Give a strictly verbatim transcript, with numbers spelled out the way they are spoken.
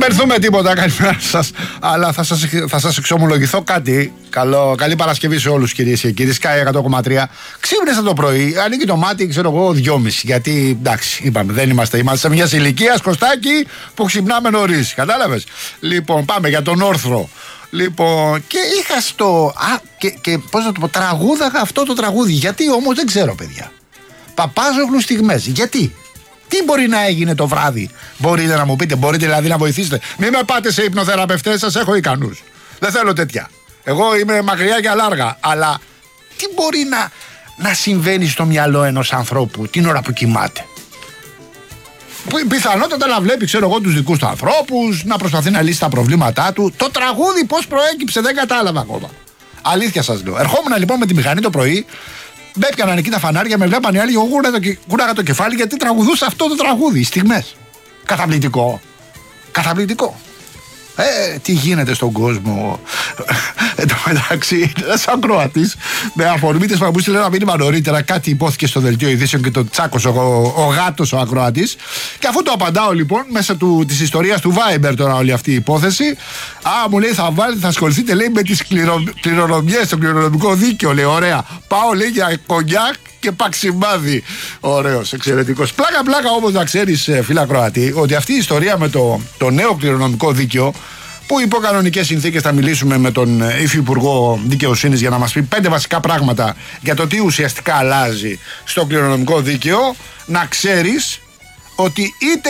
μπερθούμε τίποτα, καλημέρα σας. Αλλά θα σας, θα σας εξομολογηθώ κάτι. Καλό, καλή Παρασκευή σε όλους, κυρίες και κύριοι. Sky εκατό κόμμα τρία. Ξύπνησα το πρωί, ανοίγει το μάτι, ξέρω εγώ, δυόμιση. Γιατί εντάξει, είπαμε, δεν είμαστε. Είμαστε σε μια ηλικία, Κωστάκι, που ξυπνάμε νωρίς. Κατάλαβες. Λοιπόν, πάμε για τον όρθρο. Λοιπόν, και είχα στο. Α, και, και πώς να το πω, τραγούδαγα αυτό το τραγούδι. Γιατί όμως δεν ξέρω, παιδιά. Παπάζογλου στιγμές. Γιατί. Τι μπορεί να έγινε το βράδυ, μπορείτε να μου πείτε, μπορείτε δηλαδή να βοηθήσετε. Μην με πάτε σε υπνοθεραπευτές, σας έχω ικανούς. Δεν θέλω τέτοια. Εγώ είμαι μακριά και αλάργα. Αλλά τι μπορεί να, να συμβαίνει στο μυαλό ενός ανθρώπου την ώρα που κοιμάται. Πιθανότατα να βλέπει, ξέρω εγώ, τους δικούς του ανθρώπους, να προσπαθεί να λύσει τα προβλήματά του. Το τραγούδι πώς προέκυψε, δεν κατάλαβα ακόμα. Αλήθεια σας λέω. Ερχόμουν λοιπόν με τη μηχανή το πρωί. Με έπιαναν εκεί τα φανάρια, με βλέπαν οι άλλοι. Εγώ κούραγα το κεφάλι γιατί τραγουδούσα αυτό το τραγούδι. Στιγμές. Καταπληκτικό. Καταπληκτικό. Ε, τι γίνεται στον κόσμο. Εν τω μεταξύ, ένας ακροατής με αφορμή της που στείλε ένα μήνυμα νωρίτερα, κάτι υπόθηκε στο δελτίο ειδήσεων και τον τσάκωσε ο, ο γάτος ο ακροατής. Και αφού το απαντάω λοιπόν, μέσα του, της ιστορίας του Viber τώρα όλη αυτή η υπόθεση, α, μου λέει θα, βάλει, θα ασχοληθείτε λέει με τις κληρο, κληρονομιές, το κληρονομικό δίκαιο. Λέει, ωραία. Πάω λέει για κονιάκ και παξιμάδι. Ωραίος, εξαιρετικός. Πλάκα, πλάκα όμως να ξέρεις, φίλε ακροατή, ότι αυτή η ιστορία με το, το νέο κληρονομικό δίκαιο, που υπό κανονικές συνθήκες θα μιλήσουμε με τον Υφυπουργό Δικαιοσύνης για να μας πει πέντε βασικά πράγματα για το τι ουσιαστικά αλλάζει στο κληρονομικό δίκαιο, να ξέρεις ότι είτε